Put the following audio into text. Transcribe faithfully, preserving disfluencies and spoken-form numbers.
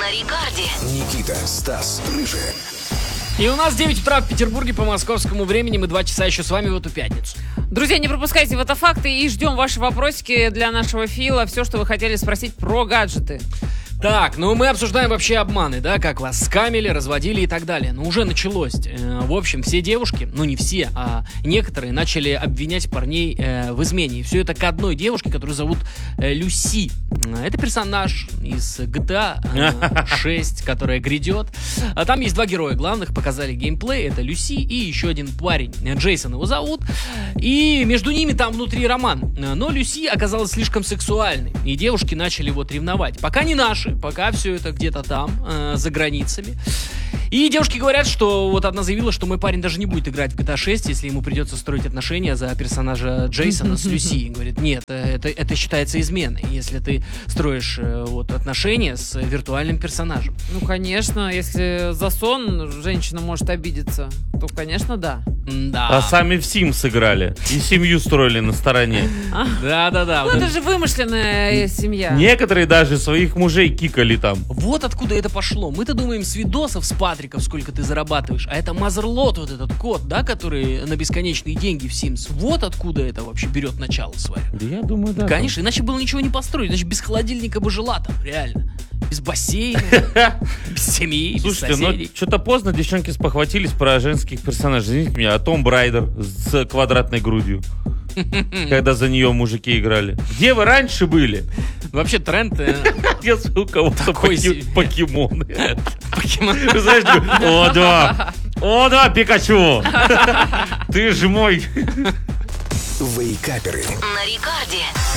на Рекорде. Никита, Стас, Рыжий. И у нас девять утра в Петербурге по московскому времени. Мы два часа еще с вами в эту пятницу. Друзья, не пропускайте фотофакты и ждем ваши вопросики для нашего Фила. Все, что вы хотели спросить про гаджеты. Так, ну мы обсуждаем вообще обманы, да, как вас скамили, разводили и так далее. Но уже началось. Э, в общем, все девушки, ну не все, а некоторые начали обвинять парней э, в измене. И все это к одной девушке, которую зовут э, Люси. Это персонаж из джи ти эй шесть, которая грядет. А там есть два героя главных, показали геймплей. Это Люси и еще один парень. Джейсон его зовут. И между ними там внутри роман. Но Люси оказалась слишком сексуальной. И девушки начали вот ревновать. Пока не наши. Пока все это где-то там, э, за границами. И девушки говорят, что вот одна заявила, что мой парень даже не будет играть в джи ти эй шесть, если ему придется строить отношения за персонажа Джейсона с Люси. Говорит, нет, это, это считается изменой, если ты строишь э, вот, отношения с виртуальным персонажем. Ну, конечно, если за сон женщина может обидеться, то, конечно, да. Да. А сами в Sims играли и семью строили на стороне. Да-да-да. Ну, это же вымышленная семья. Некоторые даже своих мужей кикали там. Вот откуда это пошло. Мы-то думаем с видосов, с Патриков, сколько ты зарабатываешь. А это Мазерлот, вот этот код, да, который на бесконечные деньги в Sims. Вот откуда это вообще берет начало свое. Да я думаю, да. Конечно, иначе было ничего не построить. Иначе без холодильника бы жила там, реально. Без бассейна, без семьи, без Слушайте, ну соседей. что-то поздно девчонки спохватились про женских персонажей. Извините меня, а Том Брайдер с квадратной грудью. Когда за нее мужики играли. Где вы раньше были? Вообще тренд... э, Я у кого-то Такой поки- себе. покемоны. покемон. Ты знаешь, о да, о да, Пикачу, ты же мой. Вейкаперы. На Рекорде.